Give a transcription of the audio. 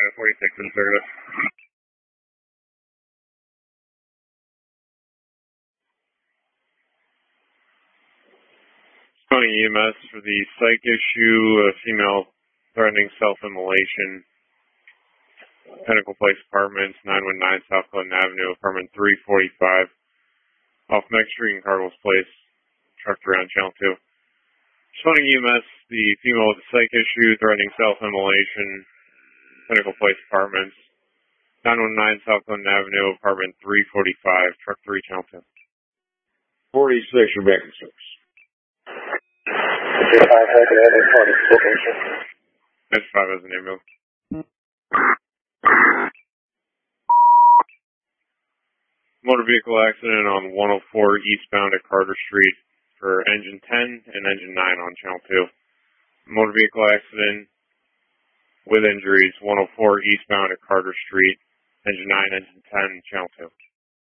46 in service. County EMS for the psych issue, a female threatening self-immolation. Pinnacle Place Apartments, 919 South Clinton Avenue, apartment 345, off Meck Street and Cardwell's Place, trucked around channel 2. Responding EMS, the female with the psych issue, threatening self-immolation, Pinnacle Place Apartments, 919 South Clinton Avenue, apartment 345, truck 3, channel 2. 46, you're back in service. 95 as an ambulance. Motor vehicle accident on 104 eastbound at Carter Street for engine 10 and engine 9 on channel 2. Motor vehicle accident with injuries, 104 eastbound at Carter Street, engine 9, engine 10, channel 2.